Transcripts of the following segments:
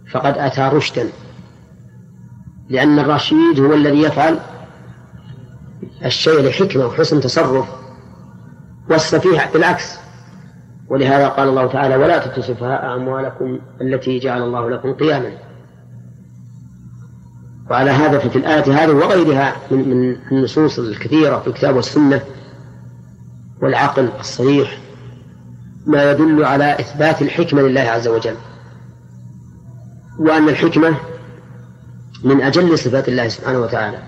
فقد أتى رشدا، لأن الرشيد هو الذي يفعل الشيء لحكمة وحسن تصرف، والسفيه بالعكس. ولهذا قال الله تعالى: ولا تؤتوا السفهاء أموالكم التي جعل الله لكم قياما. وعلى هذا ففي الآية هذه وغيرها من النصوص الكثيرة في الكتاب والسنة والعقل الصريح ما يدل على إثبات الحكمة لله عز وجل، وأن الحكمة من أجل صفات الله سبحانه وتعالى،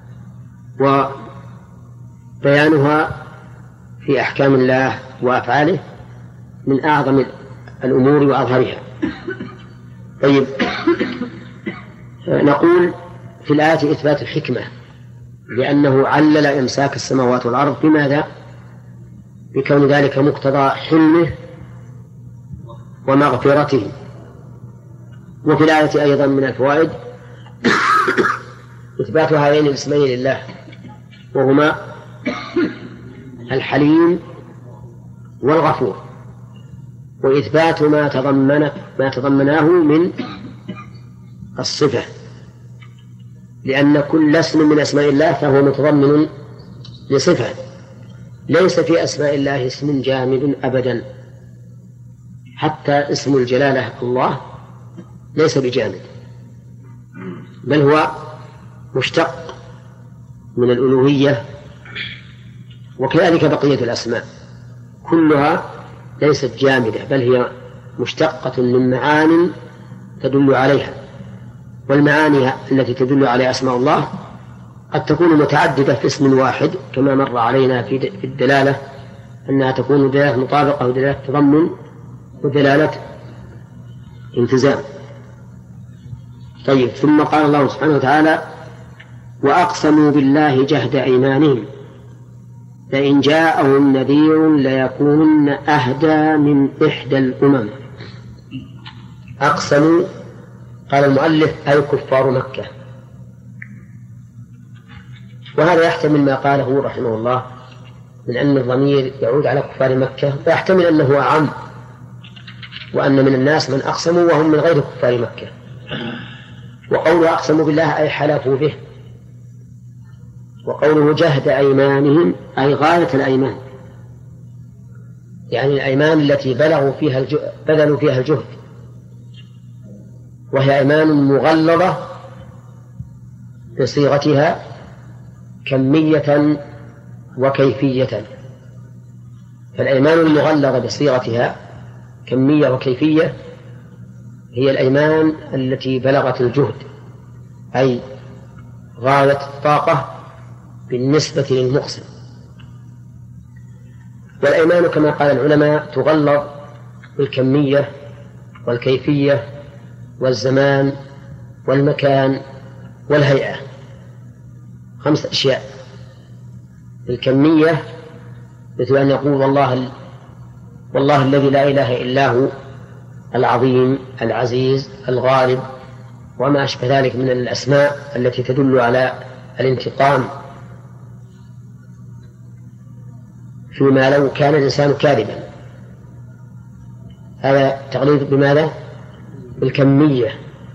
وبيانها في أحكام الله وأفعاله من أعظم الأمور وأظهرها. طيب، نقول في الآية إثبات الحكمة لأنه علل إمساك السماوات والأرض بماذا؟ بكون ذلك مقتضى حلمه ومغفرته. وفي الآية أيضا من الفوائد إثبات هذين الاسمين لله، وهما الحليم والغفور، وإثبات ما تضمناه من الصفة، لأن كل اسم من أسماء الله فهو متضمن لصفة. ليس في أسماء الله اسم جامد أبدا، حتى اسم الجلالة الله ليس بجامد، بل هو مشتق من الألوهية، وكذلك بقية الأسماء كلها ليست جامدة، بل هي مشتقة من معان تدل عليها. والمعاني التي تدل على أسماء الله قد تكون متعددة في اسم واحد، كما مر علينا في الدلالة أنها تكون دلالة مطابقة ودلالة تضمن ودلالة التزام. طيب، ثم قال الله سبحانه وتعالى: وأقسموا بالله جهد أيمانهم لئن جاءهم نذير ليكونن أهدى من إحدى الأمم. أقسموا، قال المؤلف: أي كفار مكة. وهذا يحتمل ما قاله رحمه الله من أن الضمير يعود على كفار مكة، ويحتمل أنه أعم، وأن من الناس من أقسموا وهم من غير كفار مكة. وقوله أقسموا بالله أي حلفوا به، وقوله جهد أيمانهم أي غاية الأيمان، يعني الأيمان التي بذلوا فيها الجهد، وهي أيمان مغلظة بصيغتها كمية وكيفية. فالأيمان المغلظة بصيغتها كمية وكيفية هي الأيمان التي بلغت الجهد، أي غاية الطاقة بالنسبة للمقسم. والأيمان كما قال العلماء تغلظ بالكمية والكيفية والزمان والمكان والهيئة، 5 أشياء. الكمية مثل أن يقول والله الذي لا إله إلا هو العظيم العزيز الغالب، وما أشبه ذلك من الأسماء التي تدل على الانتقام، فيما لو كان الإنسان كاذبا. هذا تغليظ بماذا؟ بالكمية.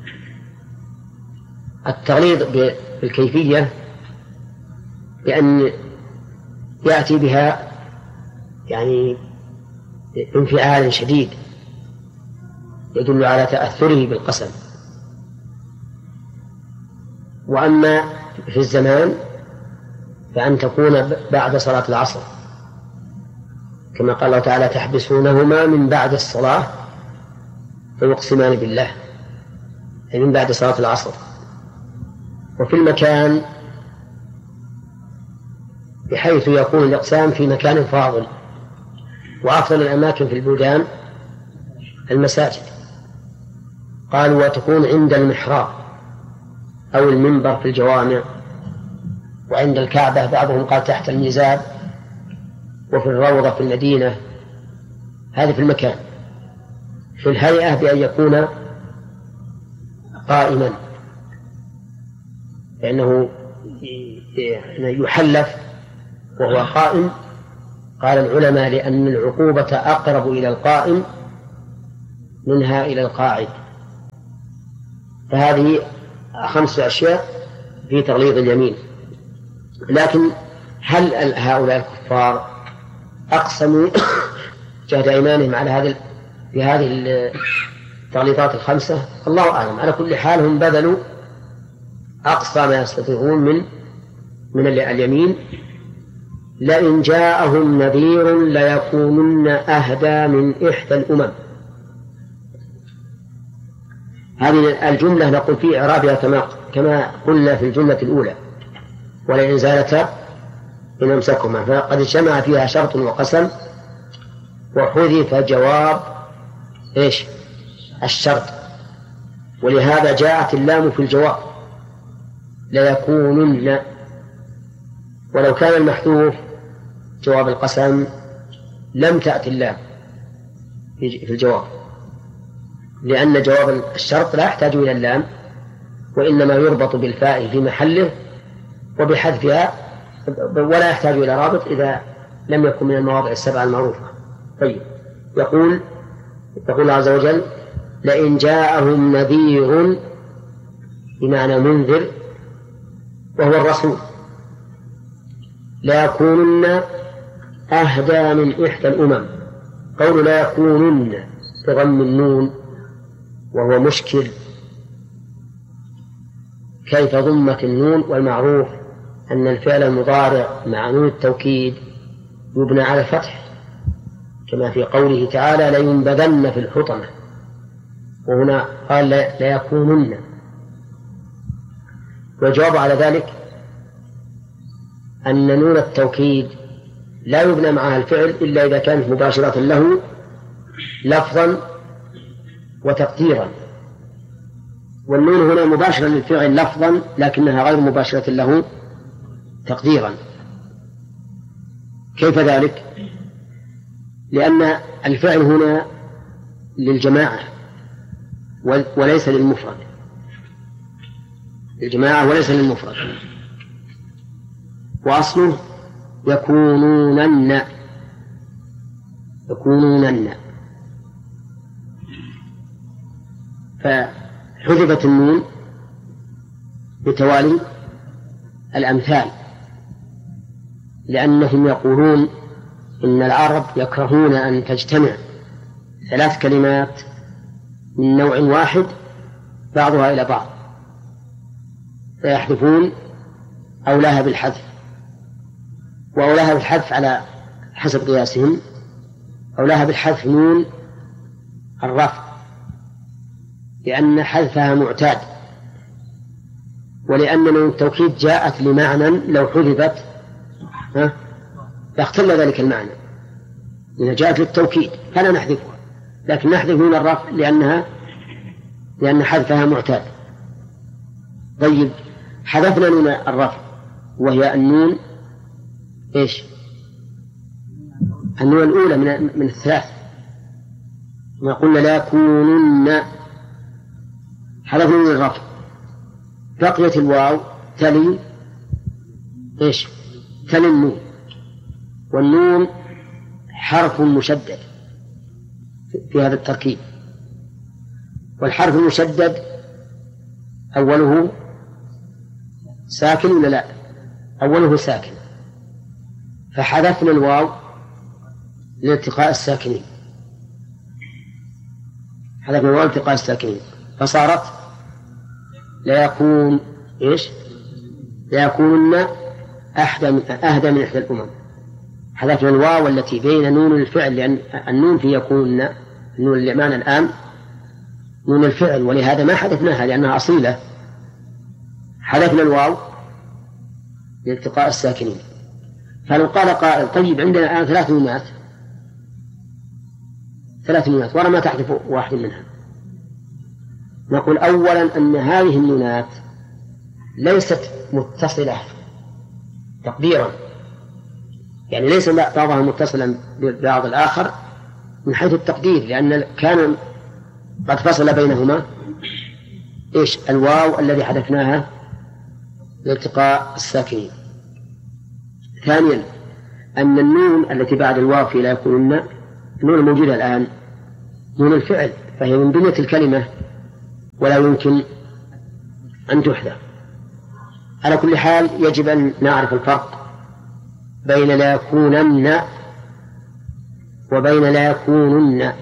التغليظ بالكيفية بأن يأتي بها يعني انفعال شديد يدل على تأثره بالقسم. وأما في الزمان فأن تكون بعد صلاة العصر، كما قال الله تعالى: تحبسونهما من بعد الصلاة فيقسمان بالله، أي من بعد صلاة العصر. وفي المكان بحيث يكون الإقسام في مكان فاضل، وأفضل الأماكن في البلدان المساجد. قالوا: وتكون عند المحراب أو المنبر في الجوامع، وعند الكعبة، بعضهم قال تحت الميزاب، وفي الروضة في المدينة. هذه في المكان. في الهيئة بأن يكون قائما، لأنه يحلف وهو قائم. قال العلماء: لأن العقوبة أقرب إلى القائم منها إلى القاعد، فهذه 5 أشياء في تغليظ اليمين. لكن هل هؤلاء الكفار أقسموا جهد أيمانهم على في هذه التغليظات 5؟ الله أعلم. على كل حال هم بذلوا أقصى ما يستطيعون من اليمين. لئن جاءهم نذير ليكونن أهدى من إحدى الأمم. هذه الجملة نقول في إعرابها كما قلنا في الجملة الأولى: ولئن زالتا إن أمسكهما، فقد اجتمع فيها شرط وقسم، وحذف جواب الشرط، ولهذا جاءت اللام في الجواب ليكونن. ولو كان المحذوف جواب القسم لم تأتي اللام في الجواب، لأن جواب الشرط لا يحتاج إلى اللام، وإنما يربط بالفاء في محله وبحذفها، ولا يحتاج إلى رابط إذا لم يكن من المواضع السبعة المعروفة. طيب، يقول الله عز وجل: لئن جاءهم نذير، بمعنى منذر وهو الرسول، ليكونن أهدى من إحدى الأمم. قول لا يكونن بضم النون وهو مشكل، كيف ضمت النون؟ والمعروف أن الفعل المضارع مع نون التوكيد يبنى على الفتح، كما في قوله تعالى: لينبذن في الحطمة، وهنا قال ليكونن. والجواب على ذلك أن نون التوكيد لا يبنى معها الفعل إلا إذا كانت مباشرة له لفظا وتقديرا، والنون هنا مباشرة للفعل لفظا لكنها غير مباشرة له تقديرا. كيف ذلك؟ لأن الفعل هنا للجماعة وليس للمفرد، للجماعة وليس للمفرد، وأصله يكونونن، فحذفت النون بتوالي الأمثال، لأنهم يقولون إن العرب يكرهون أن تجتمع 3 كلمات من نوع واحد بعضها إلى بعض، فيحذفون أولاها بالحذف، وأولاها بالحذف على حسب قياسهم أولاها بالحذف نون الرفع، لأن حذفها معتاد، ولأن نون التوكيد جاءت لمعنى لو حذفت لاختل ذلك المعنى، لأنها جاءت للتوكيد فلا نحذفها، لكن نحذف نون الرفع لأن حذفها معتاد. طيب، حذفنا نون الرفع وهي النون النون الأولى من 3، ما قلنا لا يكونن، حذفنا نون الرفع، بقيت الواو تلي تلي النون، والنون حرف مشدد في هذا التركيب، والحرف المشدد أوله ساكن ولا لا؟ أوله ساكن، فحذفنا الواو لالتقاء الساكنين، حذفنا الواو لالتقاء الساكنين، فصارت لا يكون لا يكونن أهدى من إحدى الأمم. حذفنا الواو التي بين نون الفعل، لأن النون في يكون النون اللي معنا الآن نون الفعل، ولهذا ما حذفناها لأنها أصيلة، حذفنا الواو لالتقاء الساكنين. فلو قال قائل: طيب عندنا الآن 3 نونات ولا ما تحذف واحد منها؟ نقول أولا أن هذه النونات ليست متصلة تقديرا، يعني ليس بعضها متصلا ببعض الآخر من حيث التقدير، لأن كان قد فصل بينهما الواو الذي حذفناها لالتقاء الساكنين. ثانيا أن النون التي بعد الواو في لا يكونن النون الموجودة الآن نون الفعل، فهي من بنية الكلمة ولا يمكن أن تحذف. على كل حال يجب أن نعرف الفرق بين لا يكونن وبين لا يكونن.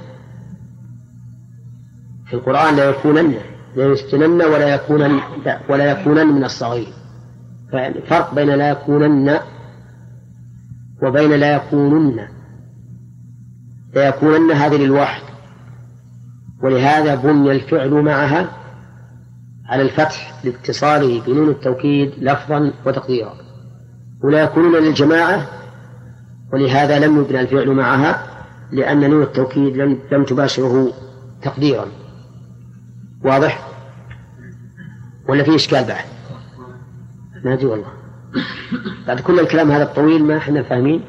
في القرآن لا يكونن، لا يسكنن ولا يكونن من الصغير. فالفرق بين لا يكونن وبين لا يكونن. لا يكونن هذه للواحد، ولهذا بني الفعل معها على الفتح لاتصاله بنون التوكيد لفظا وتقديرا. ولا يكونون للجماعة، ولهذا لم يبنى الفعل معها لأن نون التوكيد لم تباشره تقديرا. واضح ولا فيه إشكال بعد؟ ما أدري والله، بعد كل الكلام هذا الطويل ما احنا فاهمين.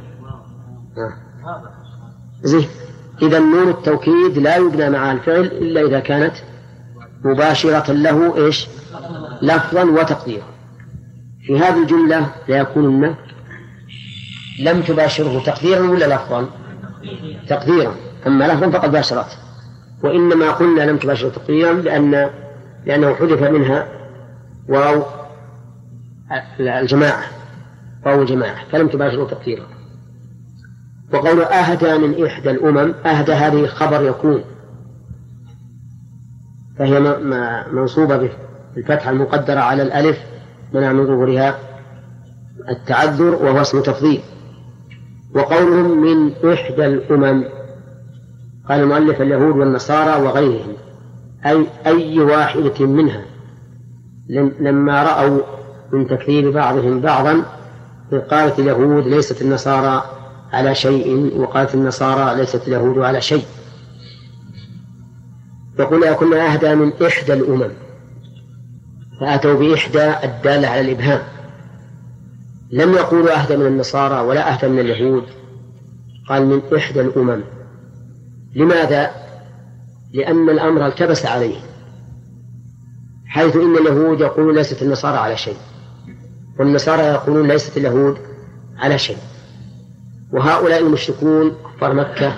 زين، إذا نون التوكيد لا يبنى معها الفعل إلا إذا كانت مباشرة له إيش؟ لفظا وتقديرا. في هذه الجملة لا يكونن لم تباشره تقديرا ولا لفظا؟ تقديرا، أما لفظا فقد باشرته. وإنما قلنا لم تباشره تقديرا لأنه حذف منها واو الجماعة، واو الجماعة، فلم تباشره تقديرا. وقول أهدى من إحدى الأمم، أهدى هذه خبر يكون، فهي منصوبة بالفتحة المقدرة على الألف منع من ظهورها التعذر وهو اسم تفضيل. وقولهم من إحدى الأمم، قال المؤلف اليهود والنصارى وغيرهم، أي واحدة منها، لما رأوا من تكذيب بعضهم بعضا قالت اليهود ليست النصارى على شيء، وقالت النصارى ليست اليهود على شيء. يقول كنا أهدى من إحدى الأمم، فأتوا بإحدى الدالة على الإبهام. لم يقولوا أهدى من النصارى ولا أهدى من اليهود، قال من إحدى الأمم. لماذا؟ لأن الأمر التبس عليه، حيث إن اليهود يقولون ليست النصارى على شيء، والنصارى يقولون ليست اليهود على شيء. وهؤلاء المشركون كفار مكة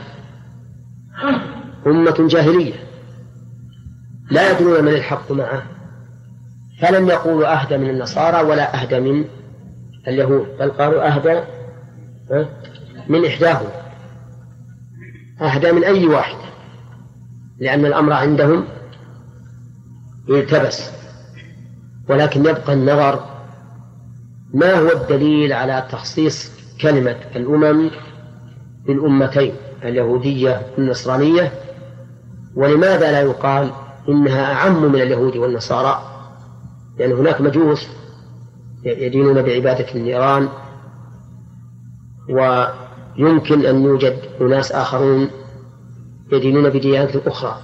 أمة جاهلية لا يدرون من الحق معه، فلم يقولوا أهدى من النصارى ولا أهدى من اليهود، بل قالوا أهدى من إحداهم، أهدى من أي واحد، لأن الأمر عندهم يلتبس. ولكن يبقى النظر ما هو الدليل على تخصيص كلمة الأمم بالأمتين اليهودية والنصرانية، ولماذا لا يقال إنها أعم من اليهود والنصارى؟ لأن هناك مجوس يدينون بعبادة النيران، ويمكن أن يوجد أناس آخرون يدينون بديانة أخرى.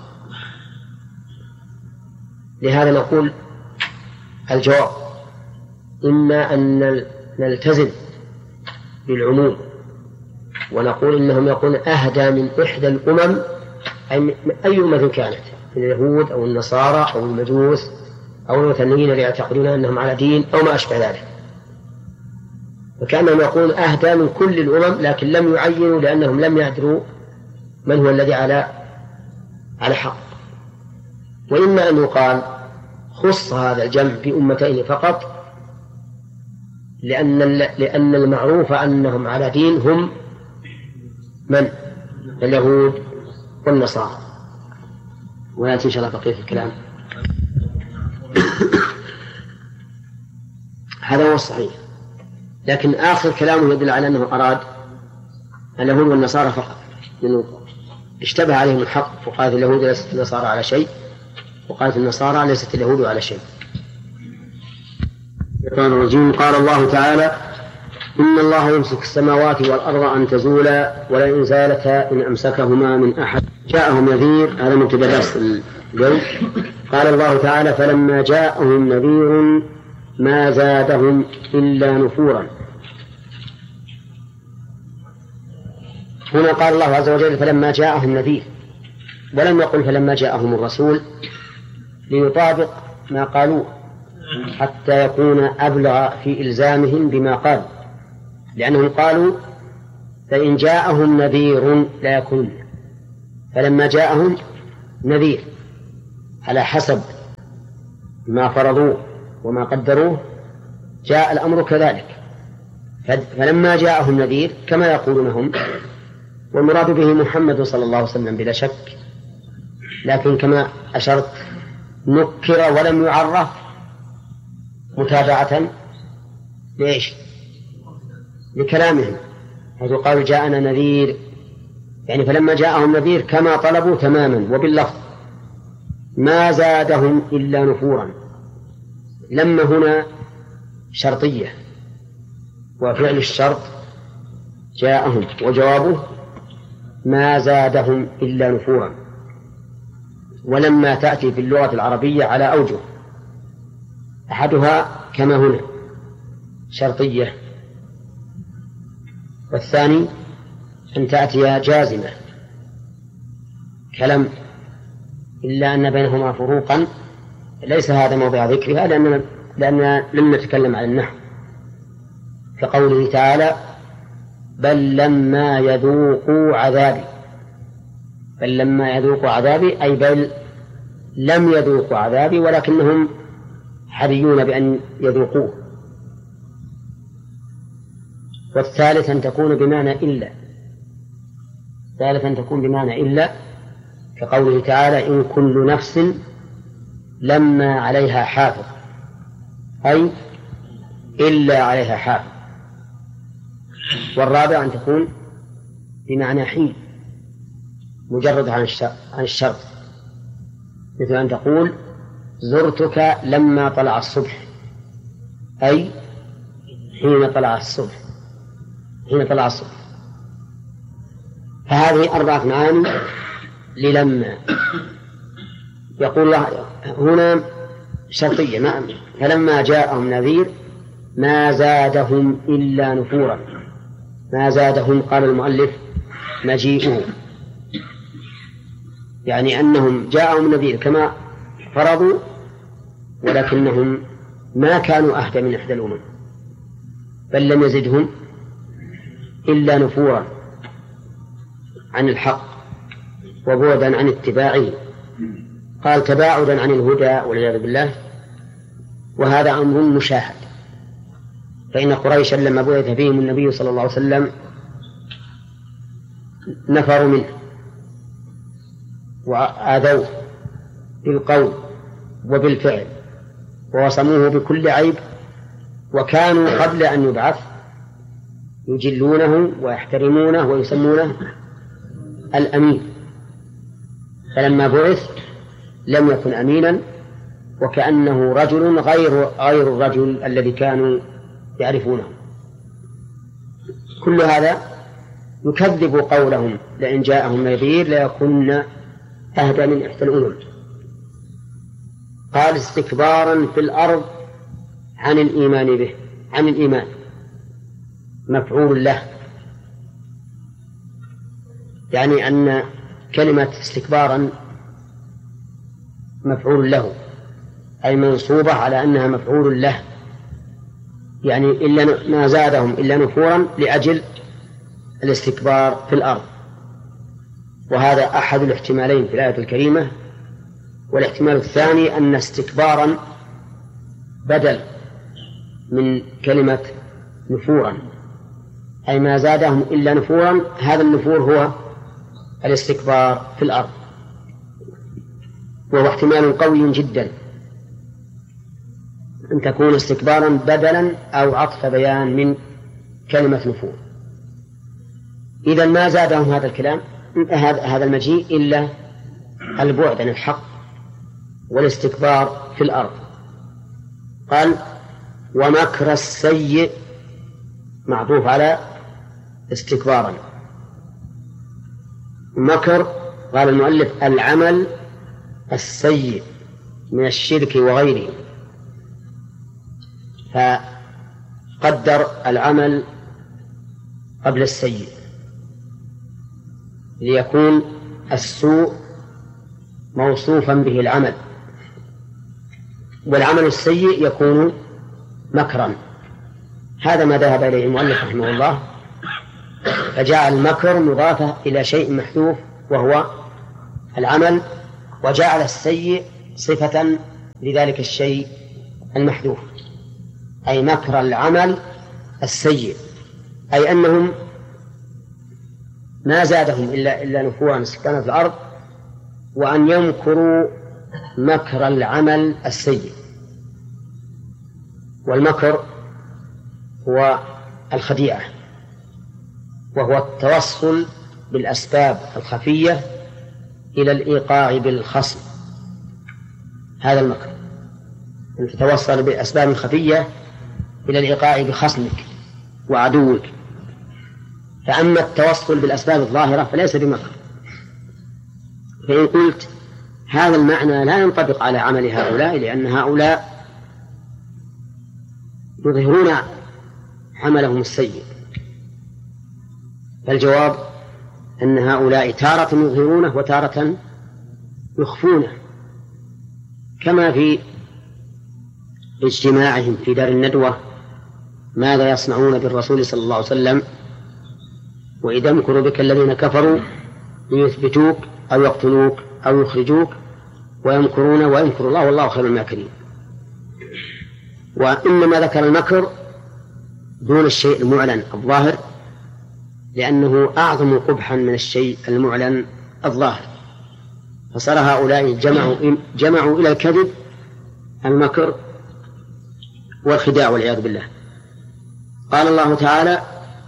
لهذا نقول الجواب إما أن نلتزم بالعموم ونقول إنهم يقولون أهدى من إحدى الأمم، أي أمة كانت، اليهود أو النصارى أو المجوس أو الوثنيين اللي يعتقدون أنهم على دين أو ما أشبه ذلك، وكأنهم يقولون أهدى من كل الأمم، لكن لم يعينوا لأنهم لم يدروا من هو الذي على حق. وإما أن يقال خص هذا الجمع بأمتين فقط، لأن المعروف أنهم على دين هم من؟ اليهود والنصارى. ويأتي إن شاء الله بقية الكلام. هذا هو الصحيح، لكن آخر كلامه يدل على أنه أراد اليهود والنصارى فقط، لأنه اشتبه عليهم الحق، وقالت اليهود ليست النصارى على شيء، وقالت النصارى ليست اليهود على شيء. قال الله تعالى: إن الله يمسك السماوات والأرض أن تزولا ولئن زالتا إن أمسكهما من أحد. جاءهم نذير، هذا من درس اليوم. قال الله تعالى: فلما جاءهم نذير ما زادهم إلا نفورا. هنا قال الله عز وجل: فلما جاءهم نذير، ولم يقل فلما جاءهم الرسول، ليطابق ما قالوه حتى يكون أبلغ في إلزامهم بما قالوا، لأنهم قالوا فإن جاءهم نذير لا يكون، فلما جاءهم نذير على حسب ما فرضوه وما قدروه جاء الأمر كذلك. فلما جاءهم نذير كما يقولون هم، والمراد به محمد صلى الله عليه وسلم بلا شك، لكن كما أشرت نكر ولم يعرف متابعة لإيش؟ لكلامهم، حيث قالوا جاءنا نذير، يعني فلما جاءهم نذير كما طلبوا تماما وباللفظ ما زادهم إلا نفورا. لما هنا شرطية، وفعل الشرط جاءهم، وجوابه ما زادهم إلا نفورا. ولما تأتي في اللغة العربية على أوجه، أحدها كما هنا شرطية، والثاني أن تأتي جازمة كلم، إلا أن بينهما فروقا ليس هذا موضع ذكرها لأننا لم نتكلم عن النحو، كقوله تعالى بل لما يذوقوا عذابي. بل لما يذوقوا عذابي أي بل لم يذوقوا عذابي ولكنهم حريون بأن يذوقوه. والثالث أن تكون بمعنى إلا، ثالثا تكون بمعنى إلا، كقوله تعالى إن كل نفس لما عليها حافظ، أي إلا عليها حافظ. والرابع أن تكون بمعنى حين مجرد عن الشرط، مثل أن تقول زرتك لما طلع الصبح، أي حين طلع الصبح، حين طلع الصبح. فهذه 4 معاني للما. يقول الله هنا شرطية، فلما جاءهم نذير ما زادهم إلا نفورا. ما زادهم قال المؤلف مجيئه، يعني أنهم جاءهم نذير كما فرضوا، ولكنهم ما كانوا أهدى من إحدى الأمم، بل لم يزدهم إلا نفورا عن الحق وبعدا عن اتباعه. قال تباعدا عن الهدى والعياذ بالله، وهذا أمر مشاهد. فإن قريشا لما بعث فيهم النبي صلى الله عليه وسلم نفروا منه وآذوه بالقول وبالفعل ووصموه بكل عيب، وكانوا قبل أن يبعث يجلونه ويحترمونه ويسمونه الأمين، فلما بعث لم يكن أمينا، وكأنه رجل غير الرجل الذي كانوا يعرفونه. كل هذا يكذب قولهم لئن جاءهم نذير ليكن أهدى من إحدى الأمم. قال استكبارا في الأرض عن الإيمان به، عن الإيمان مفعول له، يعني أن كلمة استكبارا مفعول له، أي منصوبة على أنها مفعول له، يعني إلا ما زادهم إلا نفورا لأجل الاستكبار في الأرض. وهذا أحد الاحتمالين في الآية الكريمة. والاحتمال الثاني أن استكبارا بدل من كلمة نفورا، أي ما زادهم إلا نفورا، هذا النفور هو الاستكبار في الأرض، وهو احتمال قوي جدا أن تكون استكبارا بدلا أو عطف بيان من كلمة نفور. إذا ما زادهم هذا الكلام، هذا المجيء، إلا البعد عن الحق والاستكبار في الأرض. قال ومكر السيء معطوف على استكبارا. مكر قال المؤلف العمل السيء من الشرك وغيره، فقدر العمل قبل السيء ليكون السوء موصوفا به العمل، والعمل السيء يكون مكرا. هذا ما ذهب إليه المؤلف رحمه الله، فجعل المكر مضافة إلى شيء محذوف وهو العمل، وجعل السيء صفة لذلك الشيء المحذوف، أي مكر العمل السيء، أي أنهم ما زادهم إلا نفورا سكانا في الأرض، وأن يمكروا مكر العمل السيء. والمكر هو الخديعة، وهو التوصل بالأسباب الخفية إلى الإيقاع بالخصم. هذا المكر، أن تتوصل بالأسباب الخفية إلى الإيقاع بخصمك وعدوك. فأما التوصل بالأسباب الظاهرة فليس بمكر. فإن قلت هذا المعنى لا ينطبق على عمل هؤلاء، لأن هؤلاء يظهرون عملهم السيء، فالجواب أن هؤلاء تارة يظهرونه وتارة يخفونه، كما في اجتماعهم في دار الندوة ماذا يصنعون بالرسول صلى الله عليه وسلم وإذا يمكر بك الذين كفروا ليثبتوك أو يقتلوك أو يخرجوك ويمكرون ويمكر الله والله خير الماكرين. وإنما ذكر المكر دون الشيء المعلن الظاهر، لأنه أعظم قبحا من الشيء المعلن الظاهر، فصار هؤلاء جمعوا إلى الكذب المكر والخداع والعياذ بالله. قال الله تعالى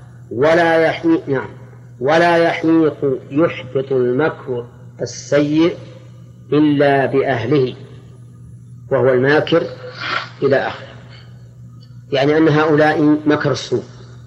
ولا يحيق يحبط المكر السيء إلا بأهله وهو الماكر إلى آخره. يعني أن هؤلاء مكر السوء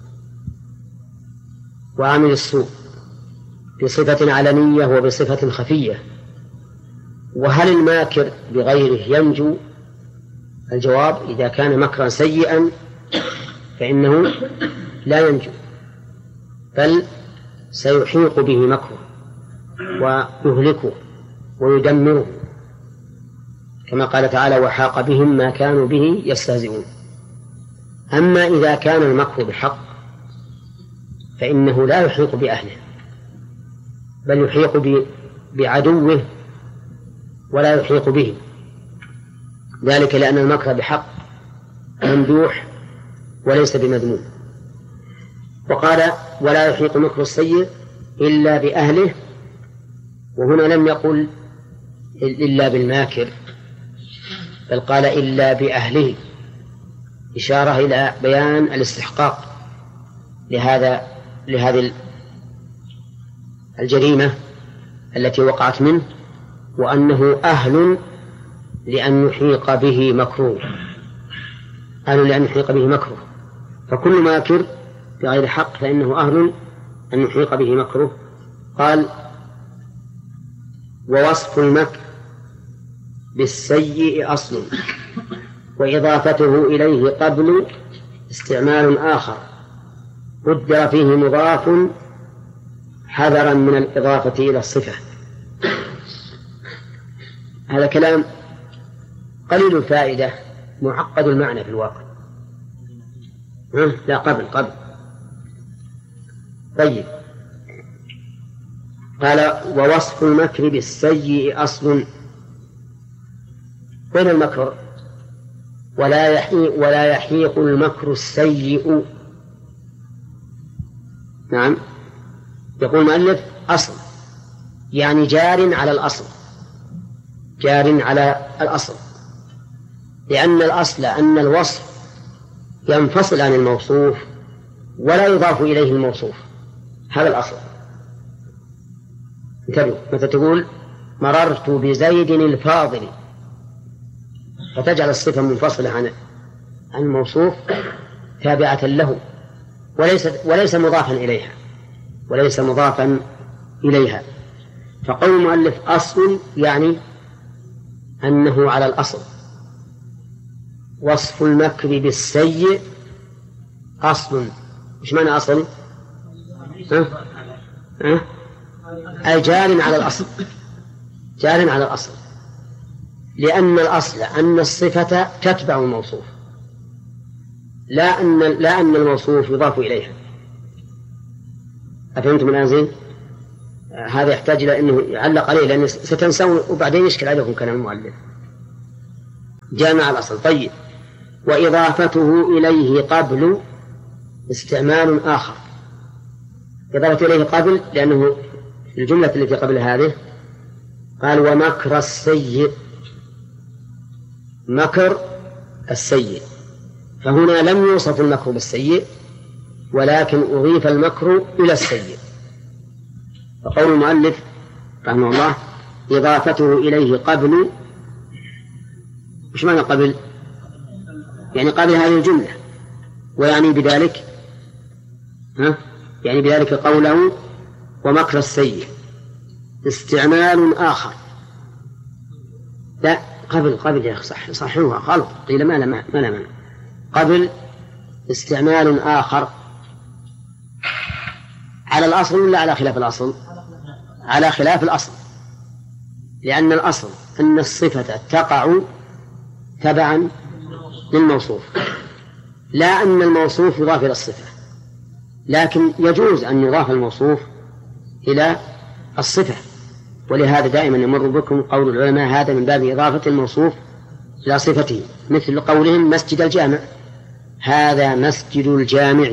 وعمل السوء بصفة علنية وبصفة خفية. وهل الماكر بغيره ينجو؟ الجواب إذا كان مكرا سيئا فإنه لا ينجو، بل سيحيق به مكره ويهلكه ويدمره، كما قال تعالى وحاق بهم ما كانوا به يستهزئون. أما إذا كان المكر بحق فإنه لا يحيق بأهله، بل يحيق بعدوه ولا يحيق به، ذلك لأن المكر بحق ممدوح وليس بمذموم. وقال ولا يحيق مكر السيء إلا بأهله، وهنا لم يقل إلا بالماكر، بل قال إلا بأهله، إشارة إلى بيان الاستحقاق لهذه الجريمة التي وقعت منه، وأنه أهل لأن يحيق به مكروه، أهل لأن يحيق به مكروه. فكل ماكر بغير حق فإنه أهل أن يحيق به مكروه. قال ووصف المكر بالسيء أصل وإضافته إليه قبل استعمال آخر قدر فيه مضاف حذرا من الإضافة إلى الصفة. هذا كلام قليل الفائدة معقد المعنى في الواقع. لا قبل طيب. قال ووصف المكر بالسيء أصل. وين المكر؟ ولا يحيق المكر السيء. نعم، يقول المؤلف أصل، يعني جار على الأصل، جار على الأصل، لأن الأصل أن الوصف ينفصل عن الموصوف ولا يضاف إليه الموصوف، هذا الأصل. انتبهوا، متى تقول مررت بزيد الفاضل فتجعل الصفة منفصلة عن الموصوف تابعة له وليس مضافا إليها. فقول المؤلف أصل يعني أنه على الأصل. وصف المكر بالسيء أصل. إيش معنى أصل؟ أي جار على الأصل، جار على الأصل، لأن الأصل أن الصفة تتبع الموصوف، لا أن الموصوف يضاف إليها. أفهمتم الآن زين؟ هذا يحتاج إلى أنه يعلق عليه، لأن ستنسون وبعدين يشكل عليكم كلام المؤلف. جامع الأصل. طيب، وإضافته إليه قبل استعمال آخر. إضافة إليه قبل لأنه الجملة التي قبل هذه قال ومكر السيء، مكر السيء، فهنا لم يوصف المكر بالسيء ولكن أضيف المكر إلى السيء. فقول المؤلف رحمه الله إضافته إليه قبل، وش معنى قبل؟ يعني قبل هذه الجملة، ويعني بذلك يعني بذلك قوله ومكر السيء استعمال آخر. لا قبل يا أخي صحيحها خلط، قيل ما لا قبل استعمال آخر على الأصل ولا على خلاف الأصل؟ على خلاف الأصل، لأن الأصل أن الصفة تقع تبعا للموصوف، لا أن الموصوف يضاف إلى الصفة، لكن يجوز أن يضاف الموصوف إلى الصفة. ولهذا دائما يمر بكم قول العلماء هذا من باب إضافة الموصوف إلى صفته، مثل قولهم مسجد الجامع، هذا مسجد الجامع،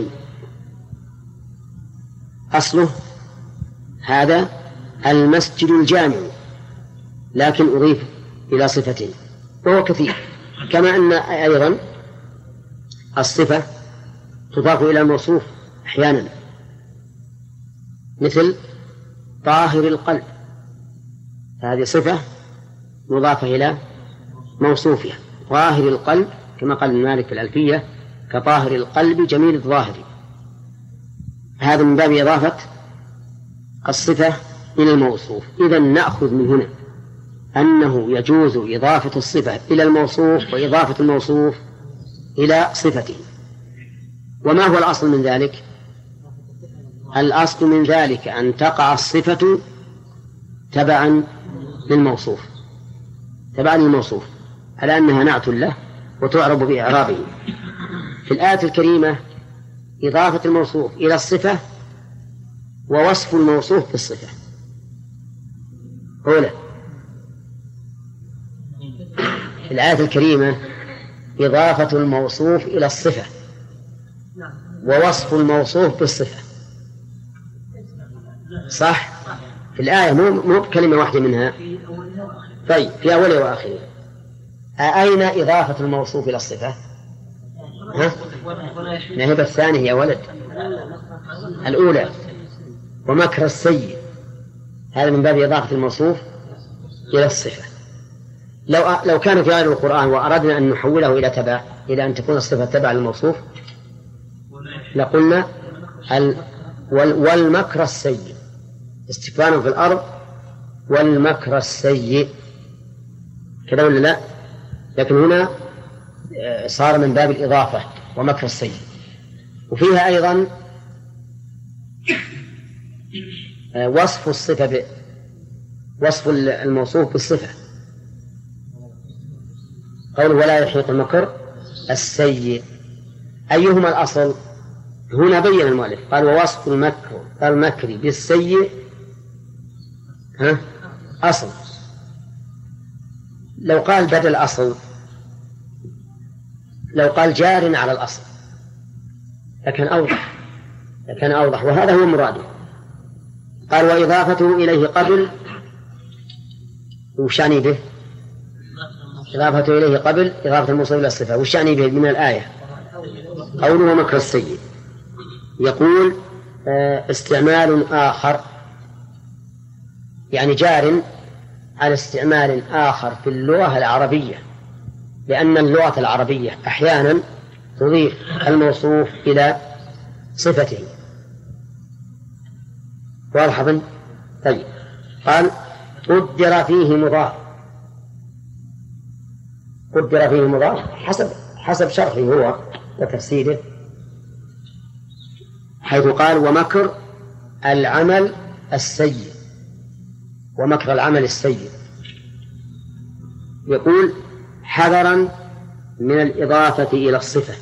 أصله هذا المسجد الجامع، لكن أضيف إلى صفته، وهو كثير. كما أن أيضا الصفة تضاف إلى الموصوف أحيانا، مثل طاهر القلب، هذه صفة مضافة إلى موصوفها، طاهر القلب كما قال ابن مالك في الألفية كطاهر القلب جميل الظاهر. هذا من باب إضافة الصفة إلى الموصوف. إذن نأخذ من هنا أنه يجوز إضافة الصفة إلى الموصوف وإضافة الموصوف إلى صفته. وما هو الأصل من ذلك؟ الأصل من ذلك أن تقع الصفة تبعا للموصوف، على أنها نعت له وتعرب بإعرابه. في الآية الكريمة إضافة الموصوف إلى الصفة ووصف الموصوف بالصفة. أولا في الآية الكريمة إضافة الموصوف إلى الصفة ووصف الموصوف بالصفة، صح؟ في الآية مو بكلمة واحدة منها. طيب في أولها وآخرها. أين إضافة الموصوف إلى الصفة؟ نهب الثانية يا ولد، الأولى ومكر السيء، هذا من باب إضافة الموصوف إلى الصفة. لو كان في غير القرآن وأردنا أن نحوله إلى أن تكون الصفة تبع للموصوف لقلنا والمكر السيء، استكبارا في الأرض والمكر السيء، كذا ولا لا؟ لكن هنا صار من باب الإضافة ومكر السيء. وفيها أيضا وصف الصفة وصف الموصوف بالصفة، قوله ولا يحيط المكر السيء. أيهما الأصل؟ هنا بين المؤلف قال ووصف المكر بالسيء أصل. لو قال بدل أصل، لو قال جار على الأصل لكن أوضح، وهذا هو مراده. قال وإضافته إليه قبل، وش يعني به؟ إضافته إليه قبل إضافة الموصوف إلى الصفة، وش يعني به من الآية؟ قوله مكر السيء. يقول استعمال آخر، يعني جار على استعمال آخر في اللغة العربية، لأن اللغة العربية أحيانا تضيف الموصوف إلى صفته. واضح ابن؟ طيب قال قدر فيه مضاف حسب شرحه هو وتفسيره، حيث قال ومكر العمل السيء، ومكر العمل السيء. يقول حذرا من الإضافة إلى الصفة،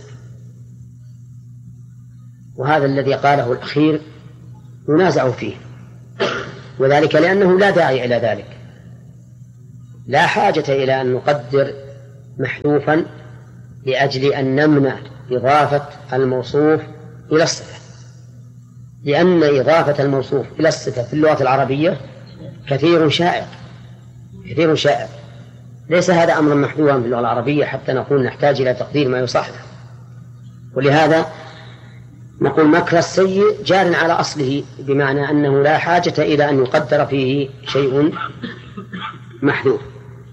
وهذا الذي قاله الأخير ينازع فيه، وذلك لأنه لا داعي إلى ذلك، لا حاجة إلى أن نقدر محذوفا لأجل أن نمنع إضافة الموصوف إلى الصفة، لأن إضافة الموصوف إلى الصفة في اللغة العربية كثير شائع، ليس هذا أمرا محدودا في اللغة العربية حتى نقول نحتاج إلى تقدير ما يصحح. ولهذا نقول مكر السيء جار على أصله، بمعنى أنه لا حاجة إلى أن يقدر فيه شيء محذوف.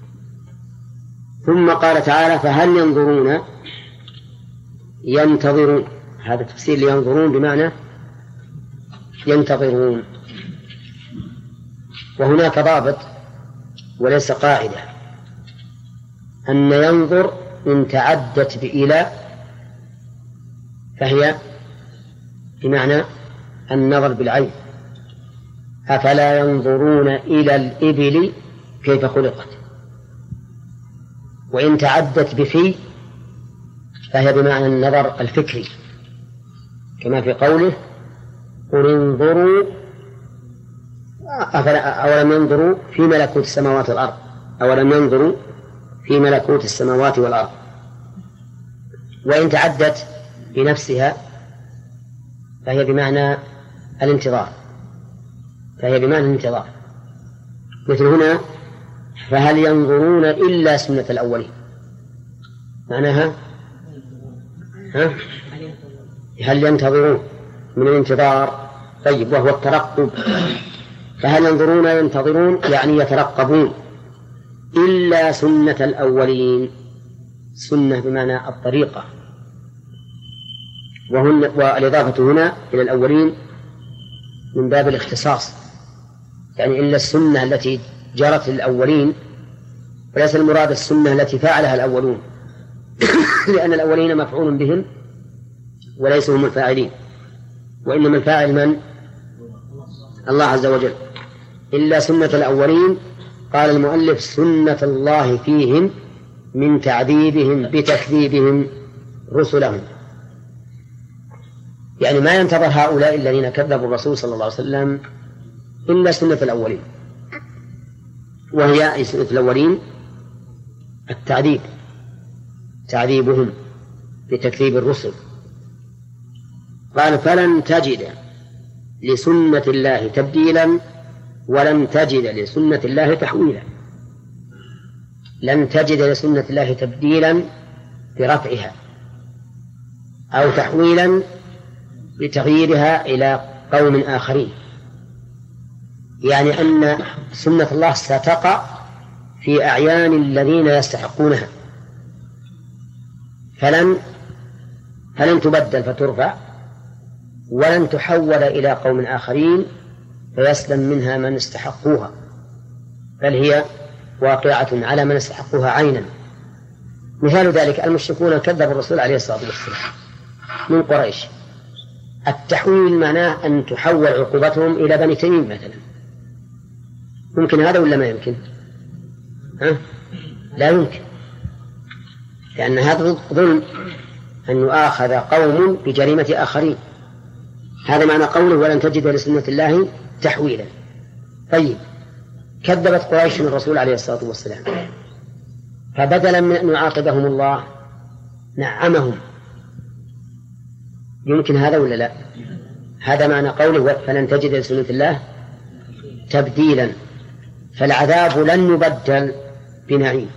ثم قال تعالى فهل ينظرون ينتظرون، هذا تفسير لينظرون بمعنى ينتظرون. وهناك ضابط وليس قاعدة، أن ينظر إن تعدت بإلى فهي بمعنى النظر بالعين، أفلا ينظرون إلى الإبل كيف خلقت. وإن تعدت بفي فهي بمعنى النظر الفكري، كما في قوله قل انظروا أولم ينظروا في ملكوت السماوات والأرض، أولم ينظروا في ملكوت السماوات والأرض. وإن تعدت بنفسها فهي بمعنى الانتظار، مثل هنا فهل ينظرون إلا سنة الأولين، معناها هل ينتظرون من الانتظار، طيب، وهو الترقب. فهل ينظرون ينتظرون يعني يترقبون إلا سنة الأولين، سنة بمعنى الطريقة، والإضافة هنا إلى الأولين من باب الاختصاص، يعني إلا السنة التي جرت للأولين، وليس المراد السنة التي فعلها الأولون لأن الأولين مفعول بهم وليسوا هم الفاعلين، وإنما الفاعل من؟ الله عز وجل. إلا سنة الأولين، قال المؤلف سنة الله فيهم من تعذيبهم بتكذيبهم رسلهم، يعني ما ينتظر هؤلاء الذين كذبوا الرسول صلى الله عليه وسلم إلا سنة الأولين، وهي سنة الأولين التعذيب، تعذيبهم بتكذيب الرسل. قال فلن تجد لسنة الله تبديلا ولن تجد لسنة الله تحويلا. لن تجد لسنة الله تبديلا برفعها أو تحويلا بتغييرها إلى قوم آخرين، يعني أن سنة الله ستقع في أعيان الذين يستحقونها، فلن تبدل فترفع، ولن تحول إلى قوم آخرين فيسلم منها من استحقوها، بل هي واقعة على من استحقوها عينا. مثال ذلك المشركون كذبوا الرسول عليه الصلاة والسلام من قريش، التحويل معناه أن تحول عقوبتهم إلى بني تميم مثلا، ممكن هذا ولا ما يمكن؟ لا يمكن، لأن هذا ظلم أن يؤاخذ قوم بجريمة آخرين. هذا معنى قوله ولن تجد لسنة الله تحويلا. طيب، كذبت قريش الرسول عليه الصلاة والسلام، فبدلا من أن يعاقبهم الله نعمهم، يمكن هذا ولا لا؟ هذا معنى قوله فلن تجد لسنة الله تبديلا، فالعذاب لن يبدل بنعيم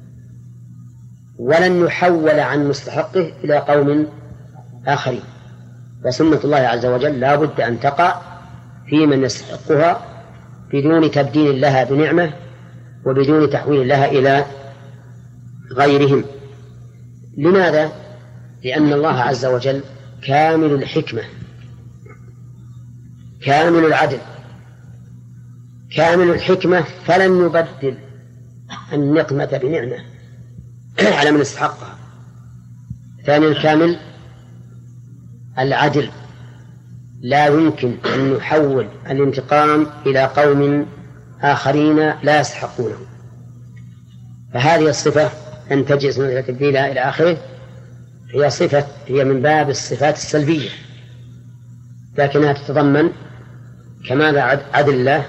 ولن يحول عن مستحقه إلى قوم آخرين، وسنة الله عز وجل لا بد أن تقع في من يستحقها بدون تبديل لها بنعمة وبدون تحويل لها إلى غيرهم. لماذا؟ لأن الله عز وجل كامل الحكمة، كامل العدل، كامل الحكمة، فلن يبدل النقمة بنعمة على من استحقها. ثانيا كامل العدل، لا يمكن أن يحول الانتقام إلى قوم آخرين لا يستحقونه. فهذه الصفة أن تجد سنة تبديلها إلى آخره هي صفة، هي من باب الصفات السلبية، لكنها تتضمن كمال عدل الله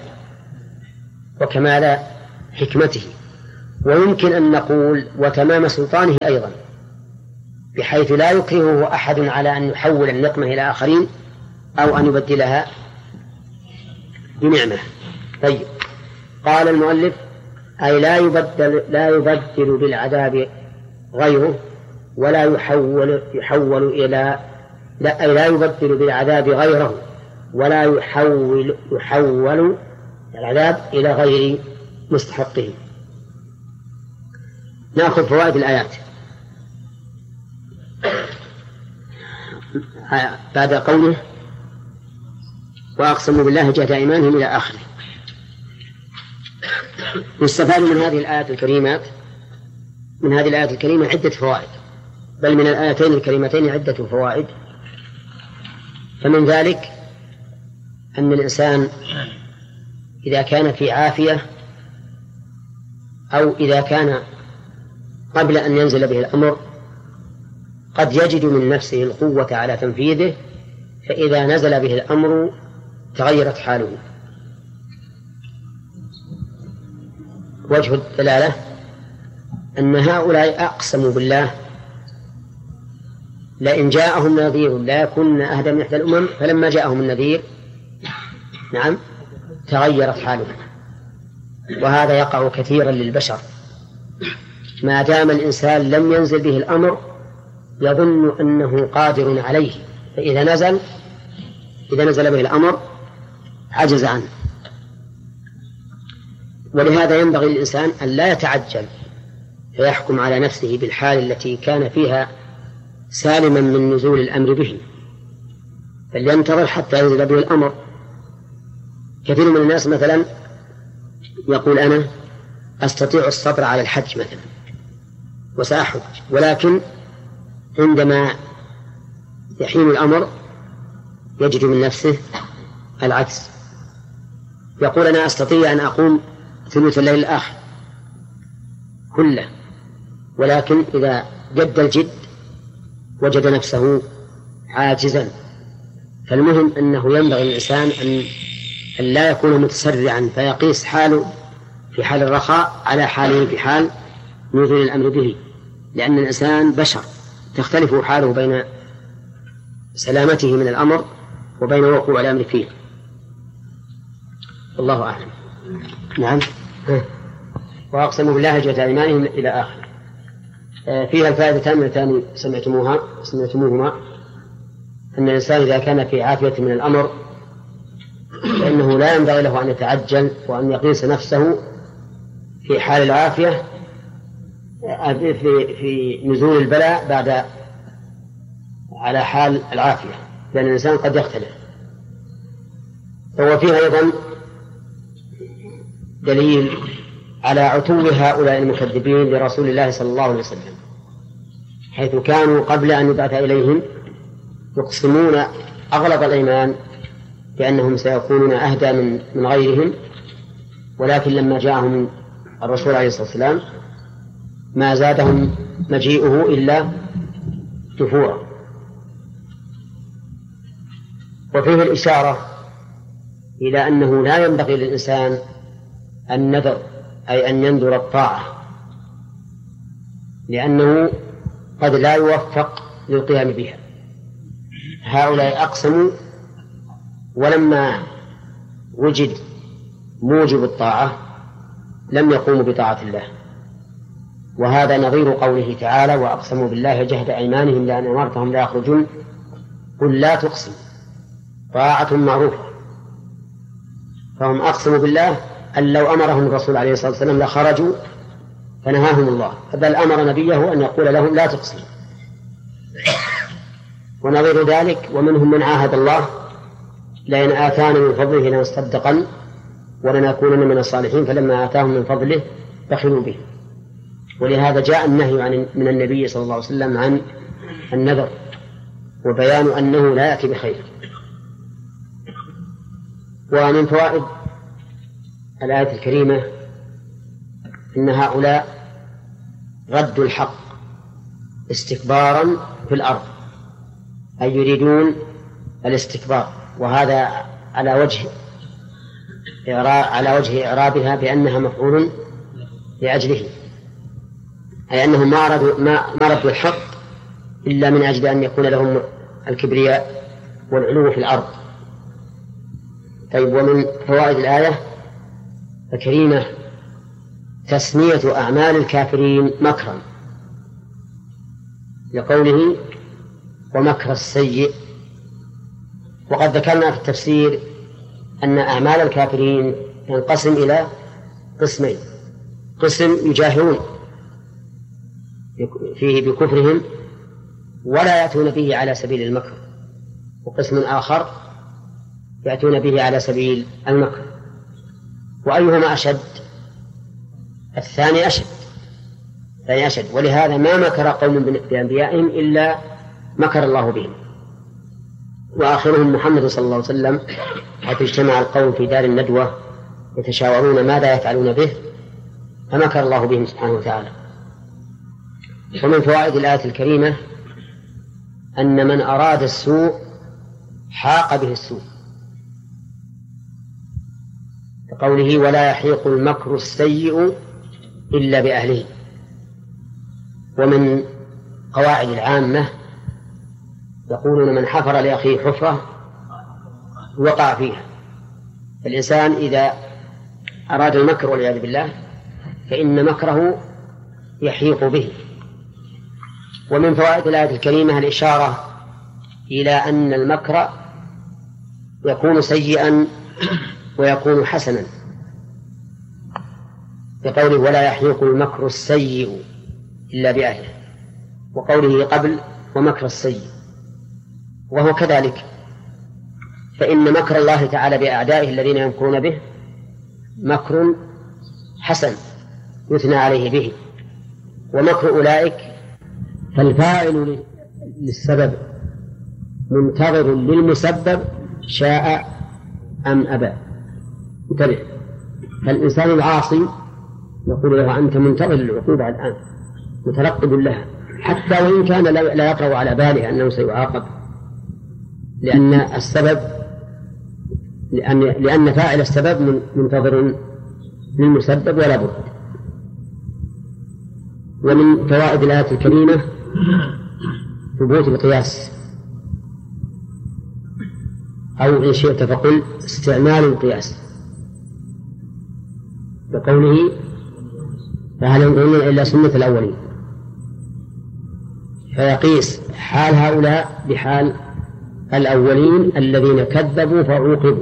وكمال حكمته، ويمكن أن نقول وتمام سلطانه أيضا، بحيث لا يكرهه أحد على أن يحول النقمة إلى آخرين أو أن يبدلها بنعمة. طيب، قال المؤلف: أي لا يبدل بالعذاب غيره ولا يحول إلى لا يبدل بالعذاب غيره ولا يحول العذاب إلى غير مستحقه. نأخذ فوائد الآيات بعد قوله: وأقسموا بالله جهد أيمانهم إلى آخره. يستفاد من هذه الآيات الكريمة عدة فوائد، بل من الآيتين الكريمتين عدة فوائد. فمن ذلك أن الإنسان إذا كان في عافية أو إذا كان قبل أن ينزل به الأمر قد يجد من نفسه القوة على تنفيذه، فإذا نزل به الأمر تغيرت حاله. وجه الدلالة أن هؤلاء أقسموا بالله لئن جاءهم نذير لا يكون أهدى من إحدى الأمم، فلما جاءهم النذير تغيرت حالهم. وهذا يقع كثيرا للبشر، ما دام الإنسان لم ينزل به الأمر يظن أنه قادر عليه، فإذا نزل به الأمر عجز عنه. ولهذا ينبغي للإنسان أن لا يتعجل فيحكم على نفسه بالحال التي كان فيها سالما من نزول الأمر به، بل ينتظر حتى ينزل به الأمر. كثير من الناس مثلا يقول: أنا أستطيع الصبر على الحج مثلا وسأحج، ولكن عندما يحين الأمر يجد من نفسه العجز. يقول: أنا أستطيع أن أقوم ثلث الليل الآخر كله، ولكن إذا جد الجد وجد نفسه عاجزا. فالمهم أنه ينبغي للإنسان أن لا يكون متسرعا فيقيس حاله في حال الرخاء على حاله في حال نزول الأمر به، لأن الإنسان بشر تختلف حاله بين سلامته من الأمر وبين وقوع الأمر فيه. الله أعلم. نعم. وأقسموا بالله جهد أيمانهم إلى آخره. فيها الفائدتان اللتان سمعتموهما: أن الإنسان إذا كان في عافية من الأمر فإنه لا ينبغي له أن يتعجل وأن يقيس نفسه في حال العافية في نزول البلاء بعد على حال العافية، لأن الإنسان قد يختلف. فهو فيها أيضا دليل على عتو هؤلاء المكذبين لرسول الله صلى الله عليه وسلم، حيث كانوا قبل أن يبعث إليهم يقسمون أغلب الأيمان بأنهم سيكونون أهدى من غيرهم، ولكن لما جاءهم الرسول عليه الصلاة والسلام ما زادهم مجيئه إلا نفورا. وفيه الإشارة إلى أنه لا ينبغي للإنسان النذر، أي أن ينذر الطاعة، لأنه قد لا يوفق للقيام بها. هؤلاء أقسموا ولما وجد موجب الطاعة لم يقوموا بطاعة الله، وهذا نظير قوله تعالى: وأقسموا بالله جهد أيمانهم لأن أمرتهم لا يخرجون قل لا تقسم طاعة معروفة. فهم أقسموا بالله أن لو أمرهم الرسول عليه الصلاة والسلام لخرجوا، فنهاهم الله، بل أمر نبيه أن يقول لهم لا تقسموا. ونظير ذلك: ومنهم من عاهد الله لئن آتانا من فضله لنصدقن ولنكونن من الصالحين، فلما آتاهم من فضله بخلوا به. ولهذا جاء النهي من النبي صلى الله عليه وسلم عن النذر، وبيان أنه لا يأتي بخير. ومن فوائد الآية الكريمة إن هؤلاء ردوا الحق استكبارا في الأرض، أي يريدون الاستكبار، وهذا على وجه إعرابها بأنها مفعول لأجله، أي أنهم ما ردوا الحق إلا من أجل أن يكون لهم الكبرياء والعلو في الأرض. طيب، ومن فوائد الآية الكريمة تسمية أعمال الكافرين مكرا، لقوله ومكر السيء. وقد ذكرنا في التفسير أن أعمال الكافرين ينقسم إلى قسمين: قسم يجاهرون فيه بكفرهم ولا يأتون به على سبيل المكر، وقسم آخر يأتون به على سبيل المكر. وأيهما أشد؟ الثاني أشد. ولهذا ما مكر قوم بأنبيائهم إلا مكر الله بهم. وآخرهم محمد صلى الله عليه وسلم، حيث اجتمع القوم في دار الندوة يتشاورون ماذا يفعلون به، فمكر الله بهم سبحانه وتعالى. ومن فوائد الآية الكريمة أن من أراد السوء حاق به السوء، كقوله ولا يحيق المكر السيء إلا بأهله. ومن قواعد العامة يقولون من حفر لأخيه حفرة وقع فيها. الإنسان إذا أراد المكر والعياذ بالله فإن مكره يحيق به. ومن فوائد الآية الكريمة الإشارة إلى أن المكر يكون سيئا ويكون حسنا، بقوله ولا يحيق المكر السيء إلا بأهله، وقوله قبل ومكر السيء. وهو كذلك، فإن مكر الله تعالى بأعدائه الذين يمكرون به مكر حسن يثنى عليه به، ومكر أولئك فالفاعل للسبب منتظر للمسبب شاء أم أبى. انتبه، فالإنسان العاصي يقول له أنت منتظر للعقوبة الآن، مترقب لها، حتى وإن كان لا يقرأ على باله أنه سيعاقب، لأن فاعل السبب منتظر للمسبب ولا بد. ومن فوائد الآية الكريمة ثبوت القياس، أو إن شئت فقل استعمال القياس، بقوله فهل ينظرون إلا سنة الأولين، فيقيس حال هؤلاء بحال الأولين الذين كذبوا فعوقبوا.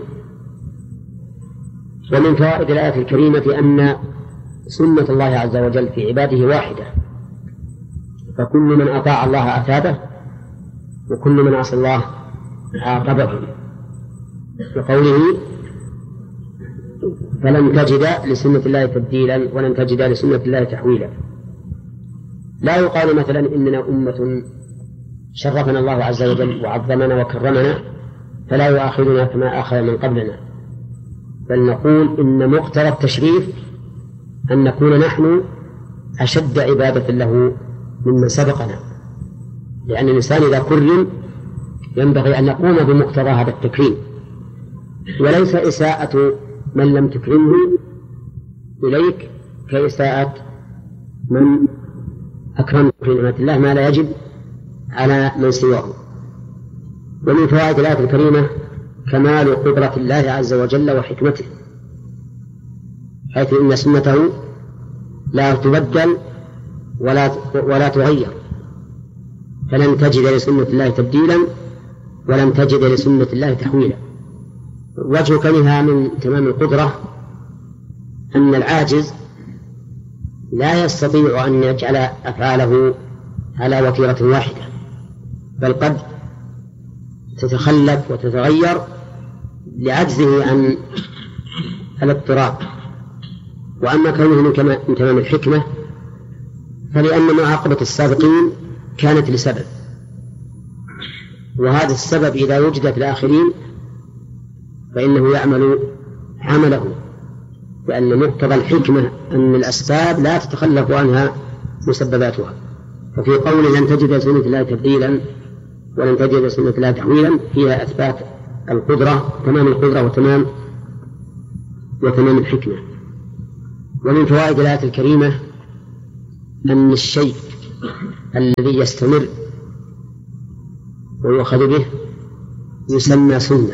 ومن فوائد الآية الكريمة أن سنة الله عز وجل في عباده واحدة، فكل من أطاع الله أثابه وكل من عصى الله عاقبه، وقوله فلن تجد لسنة الله تبديلا ولن تجد لسنة الله تحويلا. لا يقال مثلا إننا أمة شرفنا الله عز وجل وعظمنا وكرمنا فلا يؤاخذنا كما آخذ من قبلنا، بل نقول إن مقتضى التشريف أن نكون نحن أشد عبادة له ممن سبقنا، لأن الإنسان إذا كرم ينبغي أن نقوم بمقتضى هذا التكريم، وليس إساءة من لم تكرمه إليك كإساءة من أكرمه في نعمة الله ما لا يجب على من سواه. ومن فوائد الآية الكريمة كمال قدرة الله عز وجل وحكمته، حيث إن سنته لا تبدل ولا تغير، فلن تجد لسنة الله تبديلا ولن تجد لسنة الله تحويلا. وجه كونها من تمام القدرة أن العاجز لا يستطيع أن يجعل أفعاله على وتيرة واحدة، بل قد تتخلف وتتغير لعجزه عن الاضطراب. وأما كونه من تمام الحكمة فلأن معاقبة السابقين كانت لسبب، وهذا السبب إذا وجد في الآخرين فإنه يعمل عمله، لأن مقتضى الحكمة أن الأسباب لا تتخلف عنها مسبباتها. ففي قول لن تجد لسنة الله تبديلا ولن تجد لسنة الله تحويلا فيها إثبات القدرة، تمام القدرة وتمام الحكمة. ومن فوائد الآية الكريمة أن الشيء الذي يستمر ويؤخذ به يسمى سنة،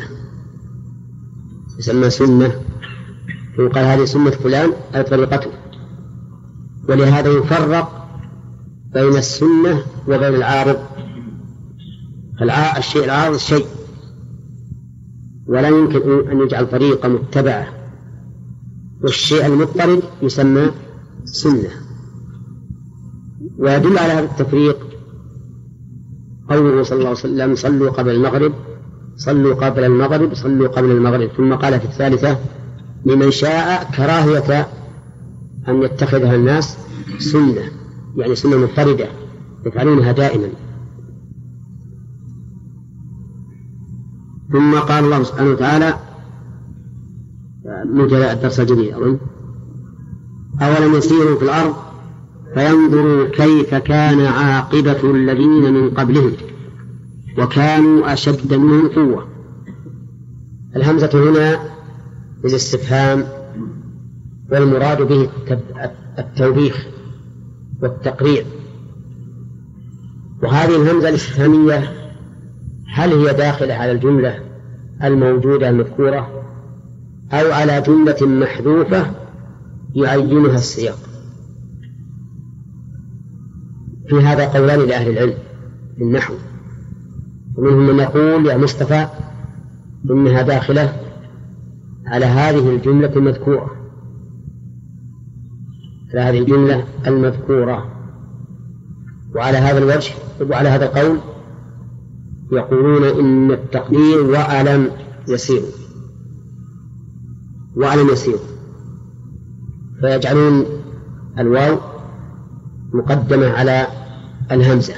يسمى سنة، ويقال هذه سنة فلان أي طريقته. ولهذا يفرق بين السنة وبين العارض. الشيء العارض شيء، ولا يمكن أن يجعل طريقة متبعة، والشيء المضطرد يسمى سنة. ويدل على هذا التفريق قوله صلى الله عليه وسلم: صلوا قبل المغرب، صلوا قبل المغرب، صلوا قبل المغرب. ثم قال في الثالثة: لمن شاء، كراهية أن يتخذها الناس سنة، يعني سنة مضطردة يفعلونها دائما. ثم قال الله سبحانه وتعالى من الدرس الجديد أظن: أولم يسيروا في الأرض فينظروا كيف كان عاقبة الذين من قبلهم وكانوا أشد منهم قوة. الهمزة هنا للاستفهام، والمراد به التوبيخ والتقريع. وهذه الهمزة الاستفهامية هل هي داخلة على الجملة الموجودة المذكورة أو على جملة محذوفة يعينها السياق؟ في هذا قولان لأهل العلم في النحو، ومنهم من يقول يا مصطفى إنها داخلة على هذه الجملة المذكورة، على هذه الجملة المذكورة. وعلى هذا الوجه وعلى هذا القول يقولون إن التقدير وألم يسير، وألم يسير، فيجعلون الواو مقدمة على الهمزة،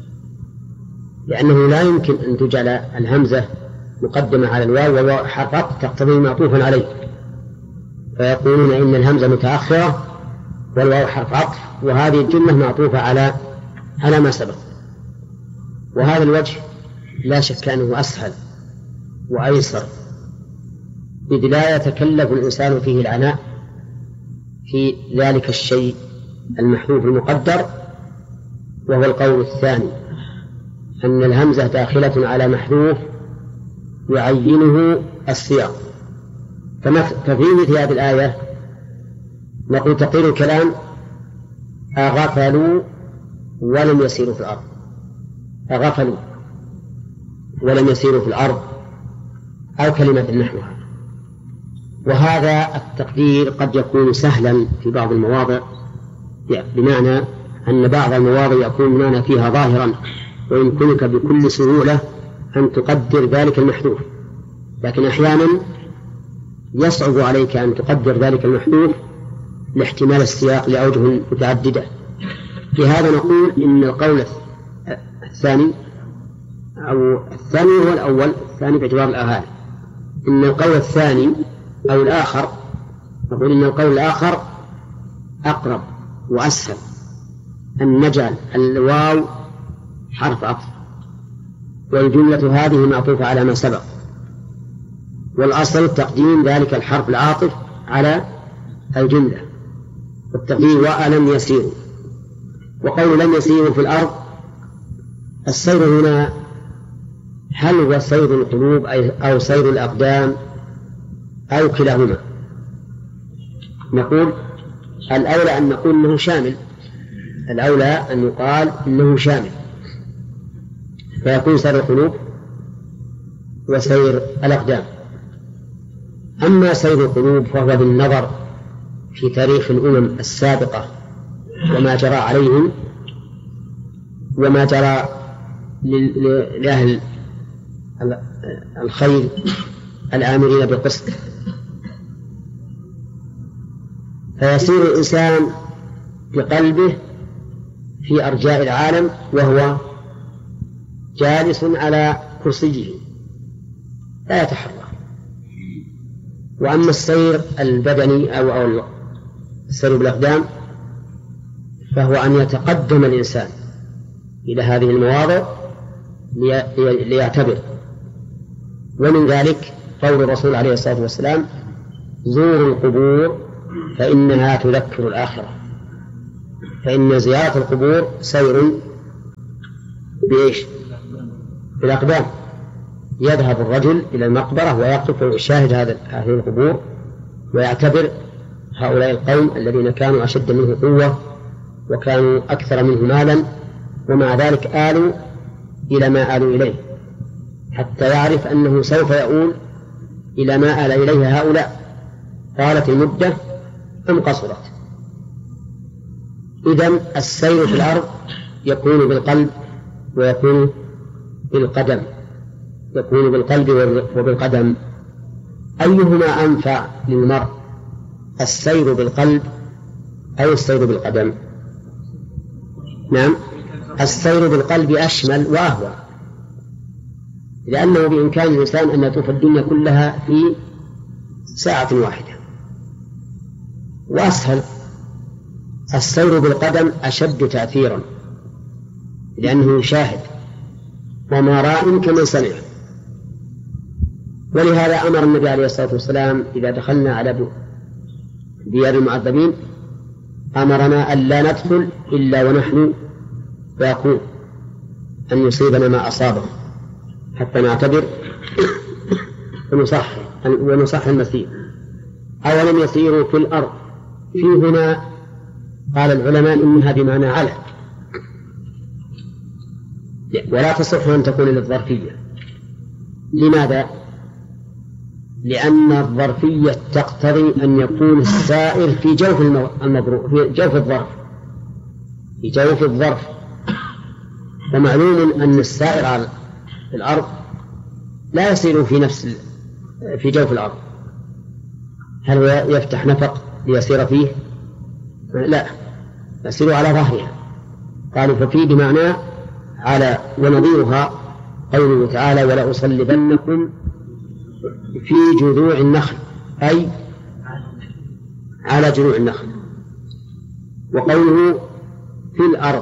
لأنه لا يمكن أن تجعل الهمزة مقدمة على الواو والواو حرف عطف تقتضي معطوفا عليه، فيقولون إن الهمزة متأخرة والواو حرف عطف، وهذه الجملة معطوفة على ما سبق. وهذا الوجه لا شك أنه أسهل وأيسر، إذ لا يتكلف الإنسان فيه العناء في ذلك الشيء المحذوف المقدر، وهو القول الثاني أن الهمزة داخلة على محذوف يعينه السياق. ففي مثل هذه الآية نقول تقرير الكلام: أغفلوا ولم يسيروا في الأرض، أغفلوا ولم يسيروا في الأرض، أو كلمة نحوها. وهذا التقدير قد يكون سهلا في بعض المواضع، بمعنى أن بعض المواضع يكون المعنى فيها ظاهرا ويمكنك بكل سهولة أن تقدر ذلك المحذوف، لكن أحيانا يصعب عليك أن تقدر ذلك المحذوف لاحتمال السياق لأوجه متعددة. في هذا نقول إن القول الثاني أو الثاني هو الأول، الثاني باعتبار الآهال، إن القول الثاني أو الآخر، نقول إن القول الآخر أقرب وأسهل، أن نجعل الواو حرف عطف والجملة هذه معطوفة على ما سبق، والأصل تقديم ذلك الحرف العاطف على الجملة، والتقدير وألم يسيروا. وقول لم يسيروا في الأرض، السير هنا هل هو سير القلوب أو سير الأقدام أو كلاهما؟ نقول الأولى أن نقول إنه شامل، الأولى أن يقال إنه شامل، فيكون سير القلوب وسير الأقدام. أما سير القلوب فهو بالنظر في تاريخ الأمم السابقة وما جرى عليهم وما جرى لأهل الخير الآمرين بالقسط، فيسير الإنسان بقلبه في أرجاء العالم وهو جالس على كرسيه لا يتحرك. وأما السير البدني أو السير بالأقدام فهو أن يتقدم الإنسان إلى هذه المواضع ليعتبر. ومن ذلك قول الرسول عليه الصلاة والسلام: زوروا القبور فإنها تذكر الآخرة. فإن زيارة القبور سير بإيش؟ بالأقدام. يذهب الرجل إلى المقبرة ويقف ويشاهد هذه القبور ويعتبر هؤلاء القوم الذين كانوا أشد منه قوة وكانوا أكثر منه مالا، ومع ذلك آلوا إلى ما آلوا إليه، حتى يعرف أنه سوف يؤول إلى ما آل إليه هؤلاء، طالت المدة أم قصرت. إذن السير في الأرض يكون بالقلب ويكون بالقدم، يكون بالقلب وبالقدم. أيهما أنفع للمرء، السير بالقلب أو السير بالقدم؟ نعم، السير بالقلب أشمل وأهوى، لأنه بإمكان الإنسان أن يطوف الدنيا كلها في ساعة واحدة، وأسهل. السير بالقدم أشد تأثيرا، لأنه يشاهد وما راء كمن سمع. ولهذا أمر النبي عليه الصلاة والسلام إذا دخلنا على ديار المعذبين أمرنا أن لا ندخل إلا ونحن باكون، أن يصيبنا ما أصابهم حتى نعتبر ونصح المسير. أولم يسيروا في الأرض، في هنا قال العلماء إنها بمعنى على، ولا تصح أن تكون للظرفية. لماذا؟ لأن الظرفية تقتضي أن يكون السائر في جوف المضروب، في جوف الظرف، في جوف الظرف. ومعلوم أن السائر على الأرض لا يسير في جوف الأرض. هل يفتح نفق ليسير فيه؟ لا، يسير على ظهرها. قالوا ففي بمعنى على، ونظيرها قوله تعالى ولأصلبنكم في جذوع النخل، أي على جذوع النخل. وقوله في الأرض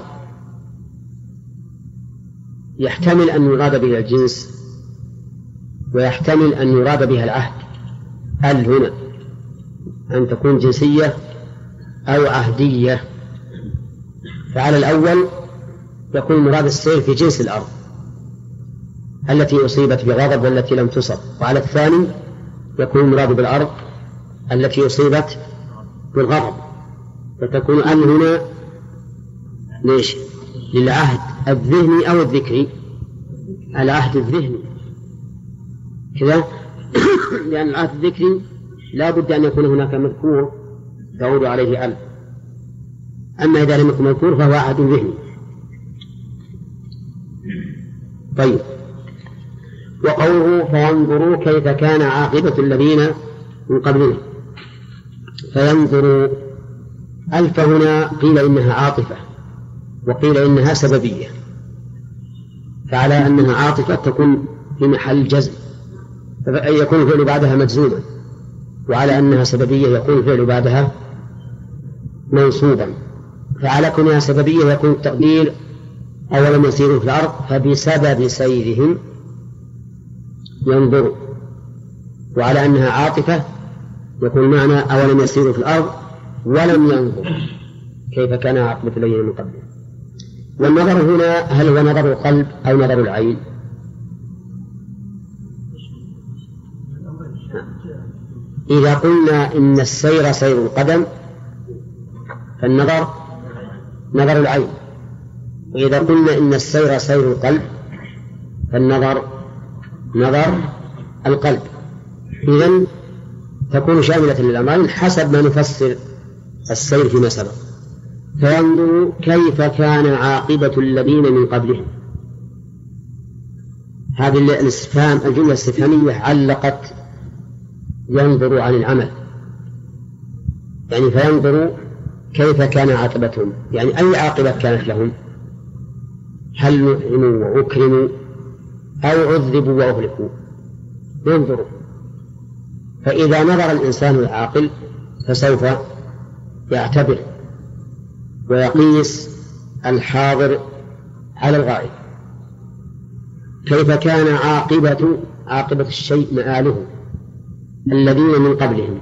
يحتمل أن يراد بها الجنس، ويحتمل أن يراد بها العهد. هنا أن تكون جنسية أو عهدية. فعلى الأول يكون مراد السير في جنس الأرض التي أصيبت بغضب والتي لم تصب، وعلى الثاني يكون المراد بالأرض التي أصيبت بالغضب، فتكون هنا ليش؟ للعهد الذهني أو الذكري؟ العهد الذهني كذا لأن العهد الذكري لا بد أن يكون هناك مذكور تعود عليه ألف، أما إذا لم يكن مذكور فهو عهد ذهني. طيب، وقوله فينظروا كيف كان عاقبة الذين من قبلهم. فينظروا ألف هنا قيل إنها عاطفة وقيل إنها سببية، فعلى أنها عاطفة تكون في محل جزم يكون الفعل بعدها مجزوما، وعلى أنها سببية يكون الفعل بعدها منصوبا. فعلى كونها سببية يكون التقدير أولم يسيروا في الأرض فبسبب سيرهم ينظروا، وعلى أنها عاطفة يكون معنى أولم يسيروا في الأرض ولم ينظروا كيف كان عاقبة الذين من قبلهم. والنظر هنا هل هو نظر القلب أو نظر العين؟ إذا قلنا إن السير سير القدم فالنظر نظر العين، وإذا قلنا إن السير سير القلب فالنظر نظر القلب. إذن تكون شاملة للأمرين حسب ما نفسر السير فيما سبق. فينظروا كيف كان عاقبة الذين من قبلهم. هذه الاستفهام الجملة الاستفهامية علقت ينظروا عن العمل، يعني فينظروا كيف كان عاقبتهم، يعني أي عاقبة كانت لهم، هل نعموا وأكرموا أو عذبوا وأهلكوا؟ ينظروا. فإذا نظر الإنسان العاقل فسوف يعتبر ويقيس الحاضر على الغائب. كيف كان عاقبة الشيء مآله الذين من قبلهم.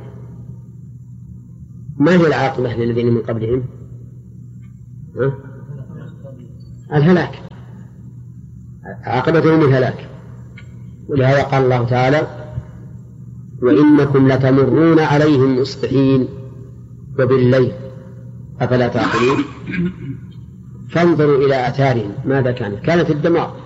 ما هي العاقبة للذين من قبلهم؟ الهلاك. عاقبتهم الهلاك. ولهذا قال الله تعالى: وإنكم لتمرون عليهم مصبحين وبالليل أفلا تعقلون. فانظروا إلى آثارهم ماذا كانت الدمار.